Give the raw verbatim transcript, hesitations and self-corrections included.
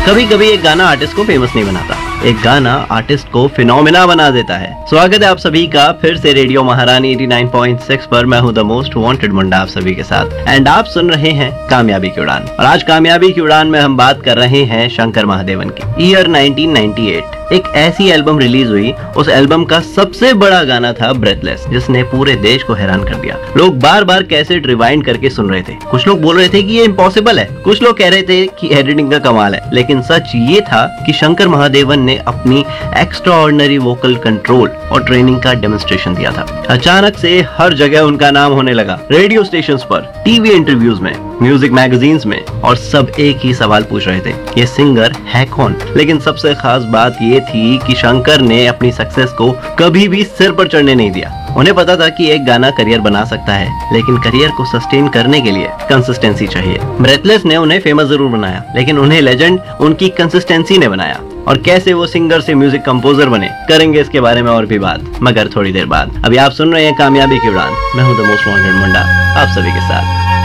कभी कभी एक गाना आर्टिस्ट को फेमस नहीं बनाता, एक गाना आर्टिस्ट को फिनोमिना बना देता है। स्वागत है आप सभी का फिर से रेडियो महारानी नवासी पॉइंट छह पर। मैं हूं द मोस्ट वांटेड मुंडा आप सभी के साथ एंड आप सुन रहे हैं कामयाबी की उड़ान। और आज कामयाबी की उड़ान में हम बात कर रहे हैं शंकर महादेवन की। ईयर नाइनटीन नाइंटी एट एक ऐसी एल्बम रिलीज हुई, उस एल्बम का सबसे बड़ा गाना था ब्रेथलेस, जिसने पूरे देश को हैरान कर दिया। लोग बार बार कैसेट रिवाइंड करके सुन रहे थे। कुछ लोग बोल रहे थे कि ये इम्पॉसिबल है, कुछ लोग कह रहे थे कि एडिटिंग का कमाल है, लेकिन सच ये था कि शंकर महादेवन ने अपनी एक्स्ट्राऑर्डिनरी वोकल कंट्रोल और ट्रेनिंग का डेमोन्स्ट्रेशन दिया था। अचानक से हर जगह उनका नाम होने लगा, रेडियो स्टेशंस पर, टीवी इंटरव्यूज में, म्यूजिक मैगजीन्स में, और सब एक ही सवाल पूछ रहे थे, ये सिंगर है कौन। लेकिन सबसे खास बात ये थी कि शंकर ने अपनी सक्सेस को कभी भी सिर पर चढ़ने नहीं दिया। उन्हें पता था कि एक गाना करियर बना सकता है, लेकिन करियर को सस्टेन करने के लिए कंसिस्टेंसी चाहिए। ब्रेथलेस ने उन्हें फेमस जरूर बनाया, लेकिन उन्हें लेजेंड उनकी कंसिस्टेंसी ने बनाया। और कैसे वो सिंगर से म्यूजिक कंपोजर बने, करेंगे इसके बारे में और भी बात, मगर थोड़ी देर बाद। अभी आप सुन रहे हैं कामयाबी की उड़ान। मैं हूं द मोस्ट वांटेड मुंडा आप सभी के साथ।